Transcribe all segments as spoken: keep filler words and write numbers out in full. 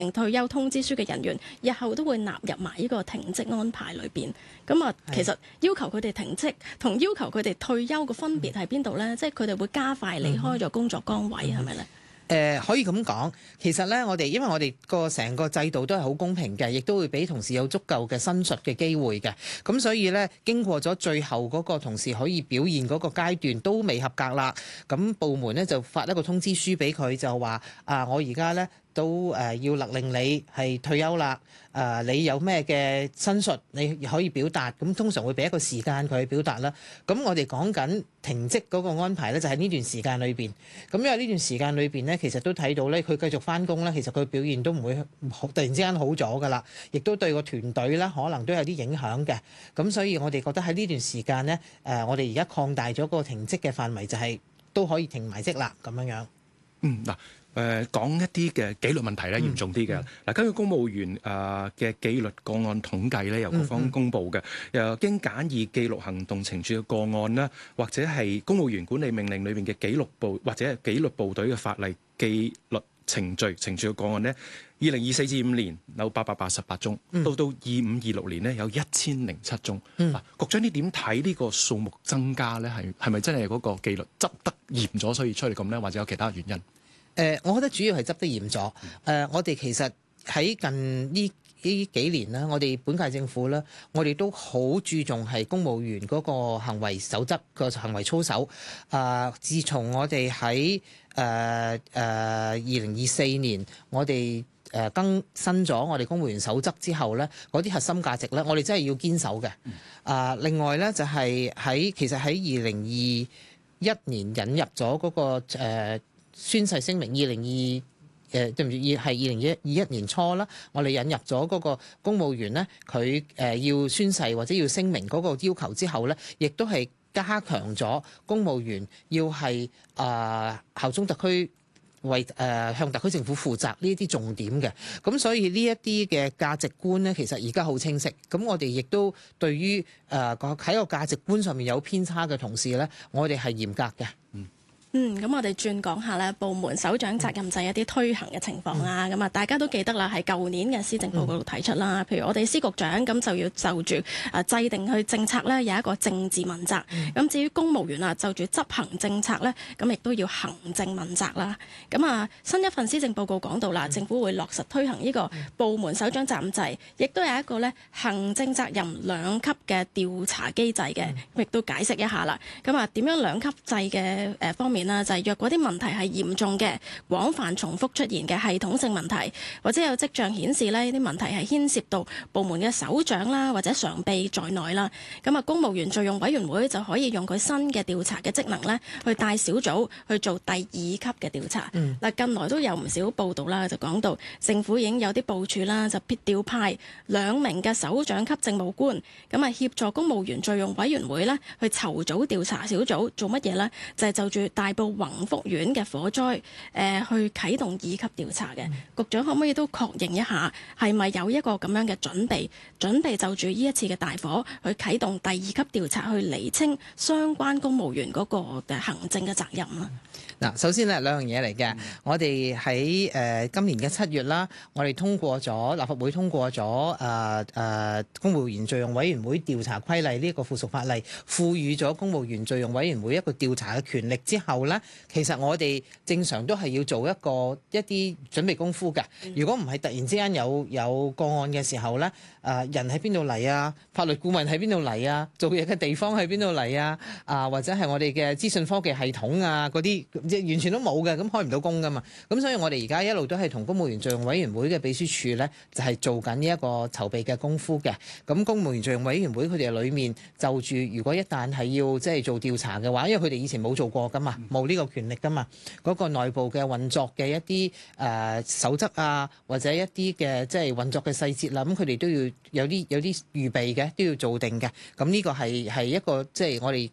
退休通知書嘅人員，日後都會納入埋呢個停職安排裏邊。咁啊，其實要求佢哋停職同要求佢哋退休嘅分別喺邊度呢？即係佢哋會加快離開咗工作崗位，係咪呢？ 誒、呃、可以咁講，其實咧，我哋因為我哋個成個制度都係好公平嘅，亦都會俾同事有足夠嘅申述嘅機會嘅。咁所以咧，經過咗最後嗰個同事可以表現嗰個階段都未合格啦，咁部門咧就發一個通知書俾佢，就話啊，我而家咧都誒要勒令你係退休啦。誒、呃，你有咩嘅申述，你可以表達。咁通常會俾一個時間佢去表達啦。咁我哋講緊停職嗰個安排咧，就喺呢段時間裏邊。咁因為呢段時間裏邊咧，其實都睇到咧，佢繼續翻工咧，其實佢表現都唔會突然之間好咗噶啦，亦都對個團隊咧可能都有啲影響嘅。咁所以我哋覺得喺呢段時間咧，誒、呃，我哋而家擴大咗個停職嘅範圍，就係都可以停埋職啦，咁樣樣。 嗯，嗱。誒、呃、講一啲嘅紀律問題咧，嚴重啲嘅。嗱、嗯，根據公務員誒嘅紀律個案統計咧，由局方公布嘅，又經簡易記錄行動懲處嘅個案啦，或者係公務員管理命令裏邊嘅紀律部或者係紀律部隊嘅法例紀律程序懲處嘅個案呢，二零二四至五年有八百八十八宗，嗯、到到二五二六年呢，有一千零七宗。嗱、嗯啊，局長你點睇呢個數目增加咧？係係咪真係嗰個紀律執得嚴咗，所以出嚟咁咧？或者有其他原因？ 誒、呃，我覺得主要係執得嚴咗。誒、呃，我哋其實喺近呢呢幾年啦，我哋本屆政府咧，我哋都好注重係公務員嗰個行為守則、個行為操守。啊、呃，自從我哋喺誒誒二零二四年，我哋誒更新咗我哋公務員守則之後咧，嗰啲核心價值咧，我哋真係要堅守嘅。啊、呃，另外咧就係、是、喺其實喺二零二一年引入咗嗰、那個、呃宣誓聲明，二零二誒對唔住，二係二零二一年初啦，我哋引入咗嗰個公務員咧，佢誒要宣誓或者要聲明嗰個要求之後咧，亦都係加強咗公務員要係啊、呃、效忠特區，為誒、呃、向特區政府負責呢啲重點嘅。咁所以呢一啲嘅價值觀咧，其實而家好清晰。咁我哋亦都對於誒個喺個價值觀上面有偏差嘅同事咧，我哋係嚴格嘅。嗯。 嗯，咁我哋轉講下咧部門首長責任制一啲推行嘅情況啊，咁啊、嗯、大家都記得啦，係舊年嘅施政報告度提出啦。嗯、譬如我哋司局長咁就要就住啊制定去政策咧有一個政治問責，咁、嗯、至於公務員啊就住執行政策咧，咁亦都要行政問責啦。咁啊新一份施政報告講到啦，嗯、政府會落實推行呢個部門首長責任制，亦都有一個咧行政責任兩級嘅調查機制嘅，亦、嗯、都解釋一下啦。咁啊點樣兩級制嘅誒方面？就係若果啲問題係嚴重嘅、廣泛重複出現嘅系統性問題，或者有跡象顯示呢啲問題係牽涉到部門嘅首長啦或者常秘在內啦，咁啊公務員敘用委員會就可以用佢新嘅調查嘅職能呢去帶小組去做第二級嘅調查。嗱、嗯、近來都有唔少報道啦，就講到政府已經有啲部署啦，就必調派兩名嘅首長級政務官，咁啊協助公務員敘用委員會呢去籌組調查小組做乜嘢呢？就係、是、就住大埔宏福苑嘅火災，誒、呃、去啟動二級調查嘅。嗯、局長可唔可以都確認一下，係咪有一個咁樣嘅準備？準備就住呢一次嘅大火去啟動第二級調查，去釐清相關公務員嗰個嘅行政嘅責任啦。 嗱，首先咧兩樣嘢嚟嘅，嗯、我哋喺誒今年嘅七月啦，我哋通過咗立法會通過咗誒誒公務員敘用委員會調查規例呢一個附屬法例，賦予咗公務員敘用委員會一個調查嘅權力之後咧，其實我哋正常都係要做一個一啲準備功夫嘅。如果唔係突然之間有有個案嘅時候咧，誒、呃、人喺邊度嚟啊？法律顧問喺邊度嚟啊？做嘢嘅地方喺邊度嚟啊？啊、呃、或者係我哋嘅資訊科技系統啊嗰啲。即係完全都冇嘅，咁開唔到工噶嘛。咁所以我哋而家一路都係同公務員敘用委員會嘅秘書處咧，就係、是、做緊呢一個籌備嘅功夫嘅。咁公務員敘用委員會佢哋裏面就住，如果一旦係要即係做調查嘅話，因為佢哋以前冇做過噶嘛，冇呢個權力噶嘛，嗰、那個內部嘅運作嘅一啲誒、呃、守則啊，或者一啲嘅即係運作嘅細節啦，咁佢哋都要有啲有啲預備嘅，都要做定嘅。咁呢個係係一個即係我哋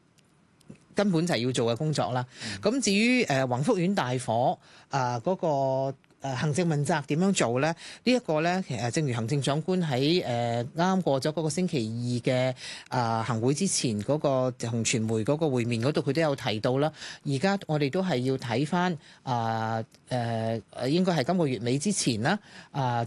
根本就係要做嘅工作啦。咁、嗯、至於誒宏福苑大火啊嗰、呃那個誒行政問責點樣做咧？呢、這、一個咧，其實正如行政長官喺誒啱啱過咗嗰個星期二嘅啊、呃、行會之前嗰個同傳媒嗰個會面嗰度，佢都有提到啦。而家我哋都係要睇翻啊誒誒，應該係今個月尾之前啦啊、呃，